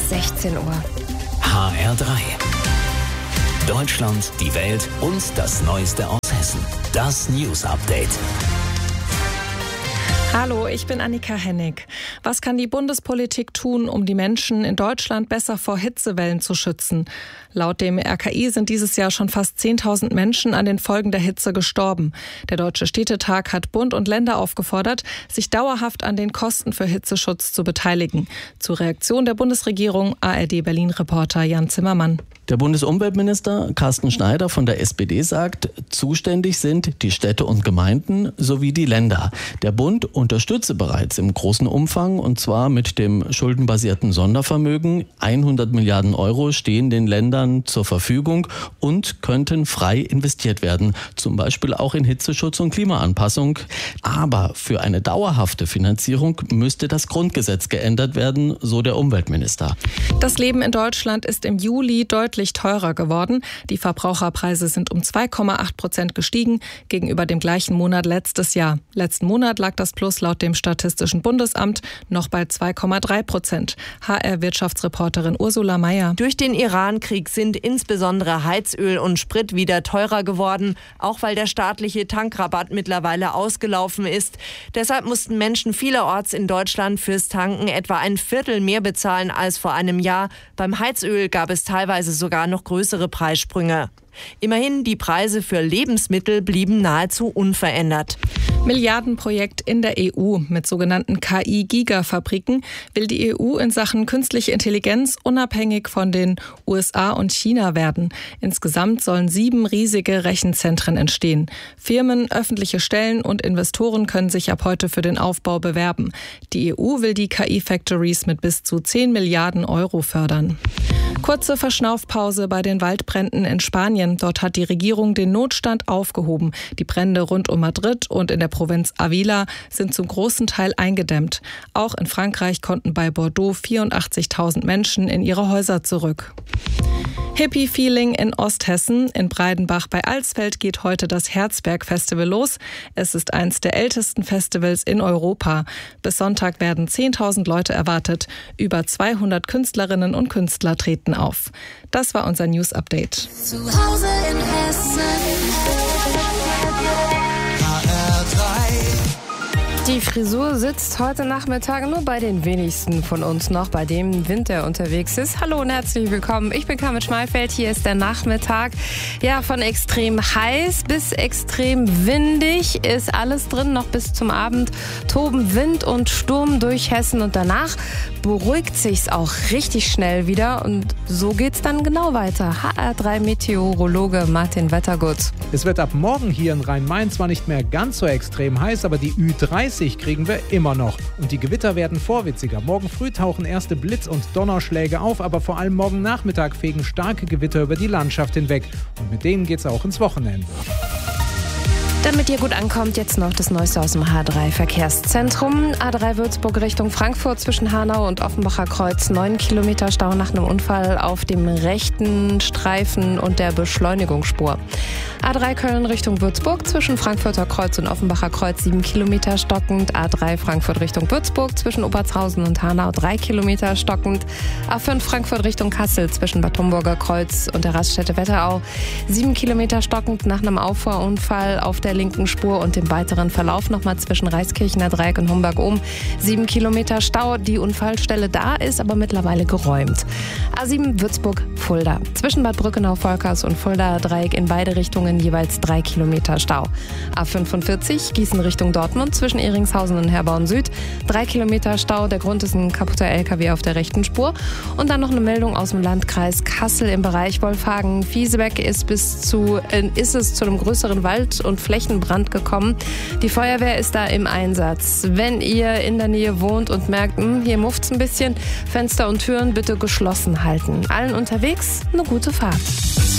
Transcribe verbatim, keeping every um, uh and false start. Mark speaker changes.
Speaker 1: ist sechzehn Uhr.
Speaker 2: H R drei. Deutschland, die Welt und das Neueste aus Hessen. Das News Update.
Speaker 3: Hallo, ich bin Annika Hennig. Was kann die Bundespolitik tun, um die Menschen in Deutschland besser vor Hitzewellen zu schützen? Laut dem R K I sind dieses Jahr schon fast zehntausend Menschen an den Folgen der Hitze gestorben. Der Deutsche Städtetag hat Bund und Länder aufgefordert, sich dauerhaft an den Kosten für Hitzeschutz zu beteiligen. Zur Reaktion der Bundesregierung A R D Berlin-Reporter Jan Zimmermann.
Speaker 4: Der Bundesumweltminister Carsten Schneider von der S P D sagt, zuständig sind die Städte und Gemeinden sowie die Länder. Der Bund unterstütze bereits im großen Umfang, und zwar mit dem schuldenbasierten Sondervermögen. hundert Milliarden Euro stehen den Ländern zur Verfügung und könnten frei investiert werden, zum Beispiel auch in Hitzeschutz und Klimaanpassung. Aber für eine dauerhafte Finanzierung müsste das Grundgesetz geändert werden, so der Umweltminister.
Speaker 3: Das Leben in Deutschland ist im Juli deutlich teurer geworden. Die Verbraucherpreise sind um zwei Komma acht Prozent gestiegen gegenüber dem gleichen Monat letztes Jahr. Letzten Monat lag das Plus laut dem Statistischen Bundesamt noch bei zwei Komma drei Prozent. H R-Wirtschaftsreporterin Ursula Mayer.
Speaker 5: Durch den Iran-Krieg sind insbesondere Heizöl und Sprit wieder teurer geworden, auch weil der staatliche Tankrabatt mittlerweile ausgelaufen ist. Deshalb mussten Menschen vielerorts in Deutschland fürs Tanken etwa ein Viertel mehr bezahlen als vor einem Jahr. Beim Heizöl gab es teilweise sogar noch größere Preissprünge. Immerhin, die Preise für Lebensmittel blieben nahezu unverändert.
Speaker 3: Milliardenprojekt in der E U. Mit sogenannten K I-Gigafabriken will die E U in Sachen künstliche Intelligenz unabhängig von den U S A und China werden. Insgesamt sollen sieben riesige Rechenzentren entstehen. Firmen, öffentliche Stellen und Investoren können sich ab heute für den Aufbau bewerben. Die E U will die K I-Factories mit bis zu zehn Milliarden Euro fördern. Kurze Verschnaufpause bei den Waldbränden in Spanien. Dort hat die Regierung den Notstand aufgehoben. Die Brände rund um Madrid und in der Provinz Avila sind zum großen Teil eingedämmt. Auch in Frankreich konnten bei Bordeaux vierundachtzigtausend Menschen in ihre Häuser zurück. Hippie-Feeling in Osthessen. In Breidenbach bei Alsfeld geht heute das Herzberg-Festival los. Es ist eins der ältesten Festivals in Europa. Bis Sonntag werden zehntausend Leute erwartet. Über zweihundert Künstlerinnen und Künstler treten auf. Das war unser News-Update.
Speaker 6: Zu Hause in Hessen. H R drei.
Speaker 1: Die Frisur sitzt heute Nachmittag nur bei den wenigsten von uns noch, bei dem Winter unterwegs ist. Hallo und herzlich willkommen. Ich bin Carmen Schmalfeld. Hier ist der Nachmittag. Ja, von extrem heiß bis extrem windig ist alles drin. Noch bis zum Abend toben Wind und Sturm durch Hessen und danach beruhigt sich's auch richtig schnell wieder. Und so geht's dann genau weiter. H R drei Meteorologe Martin Wettergut.
Speaker 7: Es wird ab morgen hier in Rhein-Main zwar nicht mehr ganz so extrem heiß, aber die Ü dreißig kriegen wir immer noch. Und die Gewitter werden vorwitziger. Morgen früh tauchen erste Blitz- und Donnerschläge auf, aber vor allem morgen Nachmittag fegen starke Gewitter über die Landschaft hinweg. Und mit denen geht's auch ins Wochenende.
Speaker 1: Damit ihr gut ankommt, jetzt noch das Neueste aus dem H drei Verkehrszentrum. A drei Würzburg Richtung Frankfurt zwischen Hanau und Offenbacher Kreuz. neun Kilometer Stau nach einem Unfall auf dem rechten Streifen und der Beschleunigungsspur. A drei Köln Richtung Würzburg zwischen Frankfurter Kreuz und Offenbacher Kreuz. sieben Kilometer stockend. A drei Frankfurt Richtung Würzburg zwischen Obertshausen und Hanau. drei Kilometer stockend. A fünf Frankfurt Richtung Kassel zwischen Bad Homburger Kreuz und der Raststätte Wetterau. sieben Kilometer stockend nach einem Auffahrunfall auf der linken Spur und dem weiteren Verlauf nochmal zwischen Reiskirchener Dreieck und Homberg-Ohm. Sieben Kilometer Stau. Die Unfallstelle da ist aber mittlerweile geräumt. A sieben Würzburg-Fulda. Zwischen Bad Brückenau-Volkers und Fulda-Dreieck in beide Richtungen jeweils drei Kilometer Stau. A fünfundvierzig Gießen Richtung Dortmund zwischen Ehringshausen und Herborn Süd. Drei Kilometer Stau. Der Grund ist ein kaputter L K W auf der rechten Spur. Und dann noch eine Meldung aus dem Landkreis Kassel im Bereich Wolfhagen-Fiesebeck ist bis zu, äh, ist es zu einem größeren Wald- und Flächen Brand gekommen. Die Feuerwehr ist da im Einsatz. Wenn ihr in der Nähe wohnt und merkt, mh, hier mufft's ein bisschen, Fenster und Türen bitte geschlossen halten. Allen unterwegs eine gute Fahrt.